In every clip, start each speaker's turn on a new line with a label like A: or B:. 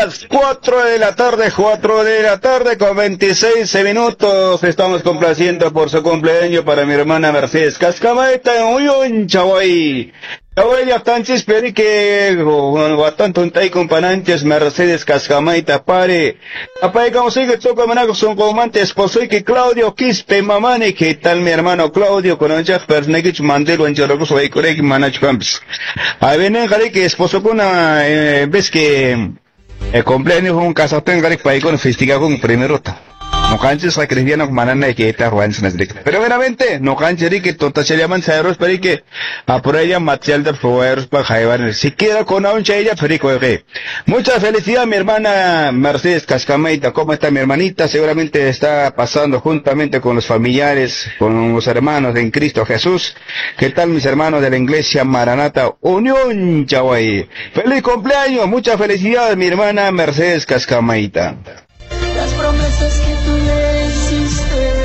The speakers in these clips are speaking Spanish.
A: las 4 de la tarde, 4 de la tarde con 26 minutos. Estamos complaciendo por su cumpleaños para mi hermana Mercedes Cascamaita en Uyun, Chaguay. Chaguay ya están chisperi que bastante un tay companantes Mercedes Cascamaita pare. Apay como sigue toca manago son comantes esposo y que Claudio Quispe mamane que tal mi hermano Claudio con un jack persnegich mandelo en Jorogos o Icorek manach camps. Ahí vienen jare que esposo con una ves que el cumpleaños con un casatón jare para ir con festiga con primero. No canches la cristiana manana que está ruans nasdik. Pero veramente no canches que tonta se llaman saeros pero que a por ella material de fueros para jaivar siquiera con un ella perico. Mucha felicidad mi hermana Mercedes Cascamaita. ¿Cómo está mi hermanita? Seguramente está pasando juntamente con los familiares, con los hermanos en Cristo Jesús. ¿Qué tal mis hermanos de la iglesia Maranata Unión Chaguay? Feliz cumpleaños, mucha felicidad mi hermana Mercedes Cascamaita.
B: Las promesas que tú le hiciste.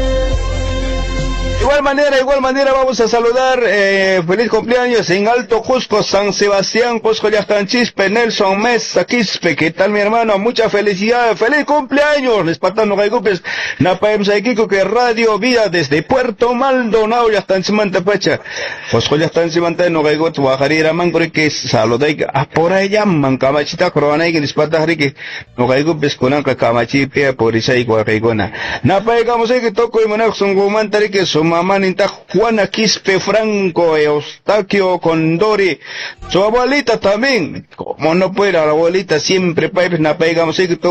A: Igual manera vamos a saludar, feliz cumpleaños en Alto Cusco, San Sebastián, Cusco Yachtanchispe, Nelson Mesa, Quispe, ¿qué tal mi hermano? Mucha felicidad, feliz cumpleaños, les patano gaigupes, Napaem Saikiko que Radio Vida desde Puerto Maldonado, Yachtancimanta Pacha, Cusco Yachtancimanta no gaigot, Guajarira Mangore que saludai, por allá Mancamachita, Corona y que les patahri que no gaigupes con Anca Camachipia, por Isai Guajaigona. Napaem como sé que toco y Manax un gumantari que su mamá ninta Juana Quispe Franco, Eustaquio Condori, su abuelita también, como no puede la abuelita siempre, na pegamos